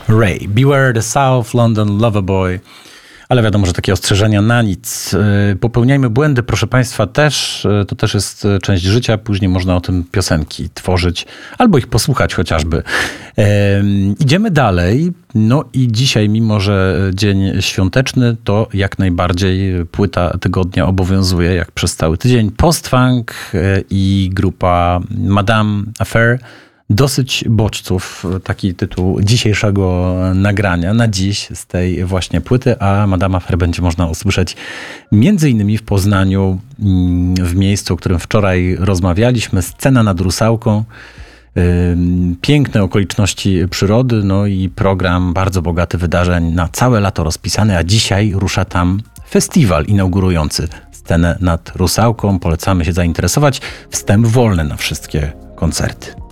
Ray. Beware the South London Loverboy. Ale wiadomo, że takie ostrzeżenia na nic. Popełniajmy błędy, proszę Państwa, też. To też jest część życia. Później można o tym piosenki tworzyć albo ich posłuchać chociażby. Idziemy dalej. No i dzisiaj, mimo że dzień świąteczny, to jak najbardziej płyta tygodnia obowiązuje, jak przez cały tydzień. Post-funk i grupa Madame Affair. Dosyć bodźców, taki tytuł dzisiejszego nagrania na dziś z tej właśnie płyty, a Madame Affair będzie można usłyszeć między innymi w Poznaniu, w miejscu, o którym wczoraj rozmawialiśmy, scena nad Rusałką, piękne okoliczności przyrody, no i program bardzo bogaty wydarzeń na całe lato rozpisany, a dzisiaj rusza tam festiwal inaugurujący scenę nad Rusałką. Polecamy się zainteresować. Wstęp wolny na wszystkie koncerty.